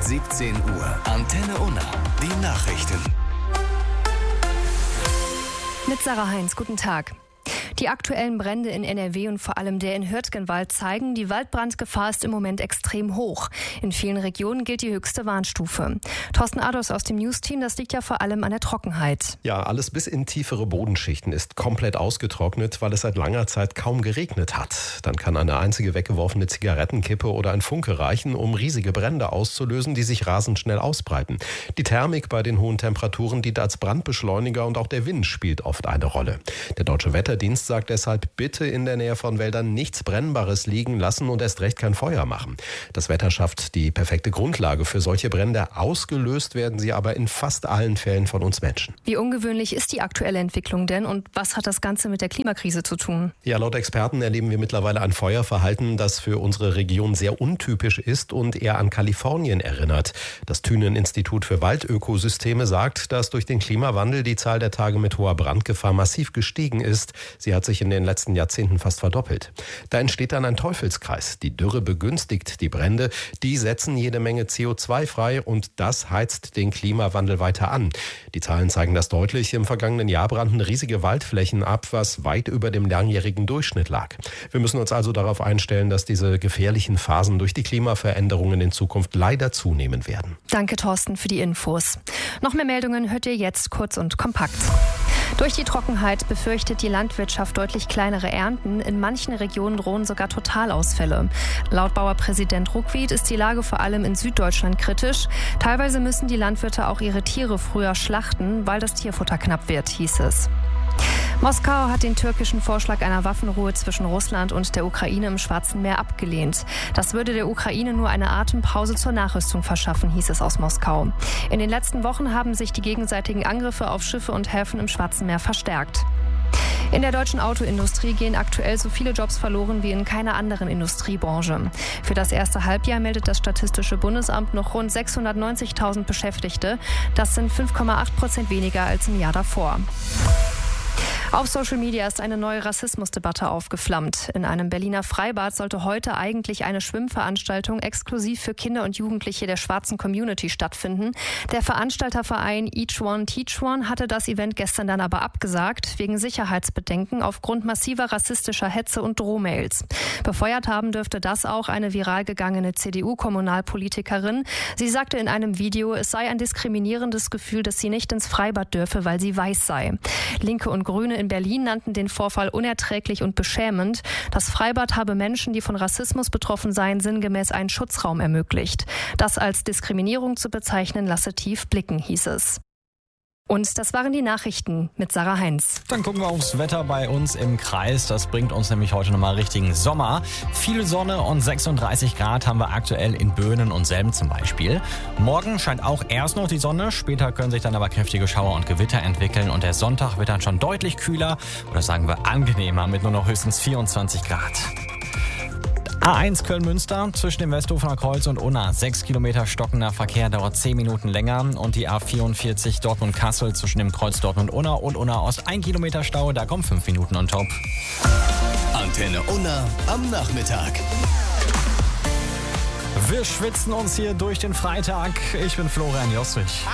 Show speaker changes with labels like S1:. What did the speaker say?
S1: 17 Uhr. Antenne Unna. Die Nachrichten.
S2: Mit Sarah Heinz, guten Tag. Die aktuellen Brände in NRW und vor allem der in Hürtgenwald zeigen, die Waldbrandgefahr ist im Moment extrem hoch. In vielen Regionen gilt die höchste Warnstufe. Thorsten Ados aus dem News-Team, das liegt ja vor allem an der Trockenheit.
S3: Ja, alles bis in tiefere Bodenschichten ist komplett ausgetrocknet, weil es seit langer Zeit kaum geregnet hat. Dann kann eine einzige weggeworfene Zigarettenkippe oder ein Funke reichen, um riesige Brände auszulösen, die sich rasend schnell ausbreiten. Die Thermik bei den hohen Temperaturen dient als Brandbeschleuniger und auch der Wind spielt oft eine Rolle. Der Deutsche Wetterdienst sagt deshalb, bitte in der Nähe von Wäldern nichts Brennbares liegen lassen und erst recht kein Feuer machen. Das Wetter schafft die perfekte Grundlage für solche Brände. Ausgelöst werden sie aber in fast allen Fällen von uns Menschen.
S2: Wie ungewöhnlich ist die aktuelle Entwicklung denn und was hat das Ganze mit der Klimakrise zu tun?
S3: Ja, laut Experten erleben wir mittlerweile ein Feuerverhalten, das für unsere Region sehr untypisch ist und eher an Kalifornien erinnert. Das Thünen-Institut für Waldökosysteme sagt, dass durch den Klimawandel die Zahl der Tage mit hoher Brandgefahr massiv gestiegen ist. Sie hat sich in den letzten Jahrzehnten fast verdoppelt. Da entsteht dann ein Teufelskreis. Die Dürre begünstigt die Brände, die setzen jede Menge CO2 frei und das heizt den Klimawandel weiter an. Die Zahlen zeigen das deutlich. Im vergangenen Jahr brannten riesige Waldflächen ab, was weit über dem langjährigen Durchschnitt lag. Wir müssen uns also darauf einstellen, dass diese gefährlichen Phasen durch die Klimaveränderungen in Zukunft leider zunehmen werden.
S2: Danke, Thorsten, für die Infos. Noch mehr Meldungen hört ihr jetzt kurz und kompakt. Durch die Trockenheit befürchtet die Landwirtschaft deutlich kleinere Ernten. In manchen Regionen drohen sogar Totalausfälle. Laut Bauerpräsident Ruckwied ist die Lage vor allem in Süddeutschland kritisch. Teilweise müssen die Landwirte auch ihre Tiere früher schlachten, weil das Tierfutter knapp wird, hieß es. Moskau hat den türkischen Vorschlag einer Waffenruhe zwischen Russland und der Ukraine im Schwarzen Meer abgelehnt. Das würde der Ukraine nur eine Atempause zur Nachrüstung verschaffen, hieß es aus Moskau. In den letzten Wochen haben sich die gegenseitigen Angriffe auf Schiffe und Häfen im Schwarzen Meer verstärkt. In der deutschen Autoindustrie gehen aktuell so viele Jobs verloren wie in keiner anderen Industriebranche. Für das erste Halbjahr meldet das Statistische Bundesamt noch rund 690.000 Beschäftigte. Das sind 5,8% weniger als im Jahr davor. Auf Social Media ist eine neue Rassismusdebatte aufgeflammt. In einem Berliner Freibad sollte heute eigentlich eine Schwimmveranstaltung exklusiv für Kinder und Jugendliche der schwarzen Community stattfinden. Der Veranstalterverein Each One Teach One hatte das Event gestern dann aber abgesagt, wegen Sicherheitsbedenken aufgrund massiver rassistischer Hetze und Drohmails. Befeuert haben dürfte das auch eine viral gegangene CDU-Kommunalpolitikerin. Sie sagte in einem Video, es sei ein diskriminierendes Gefühl, dass sie nicht ins Freibad dürfe, weil sie weiß sei. Linke und Grüne in Berlin nannten den Vorfall unerträglich und beschämend. Das Freibad habe Menschen, die von Rassismus betroffen seien, sinngemäß einen Schutzraum ermöglicht. Das als Diskriminierung zu bezeichnen, lasse tief blicken, hieß es. Und das waren die Nachrichten mit Sarah Heinz.
S4: Dann gucken wir aufs Wetter bei uns im Kreis. Das bringt uns nämlich heute nochmal richtigen Sommer. Viel Sonne und 36 Grad haben wir aktuell in Böhnen und Selm zum Beispiel. Morgen scheint auch erst noch die Sonne. Später können sich dann aber kräftige Schauer und Gewitter entwickeln. Und der Sonntag wird dann schon deutlich kühler oder sagen wir angenehmer mit nur noch höchstens 24 Grad. A1 Köln-Münster zwischen dem Westhofener Kreuz und Unna. 6 Kilometer stockender Verkehr, dauert 10 Minuten länger. Und die A44 Dortmund-Kassel zwischen dem Kreuz Dortmund-Unna und Unna-Ost. 1 Kilometer Stau, da kommen 5 Minuten on top.
S1: Antenne Unna am Nachmittag.
S4: Wir schwitzen uns hier durch den Freitag. Ich bin Florian Jostrich.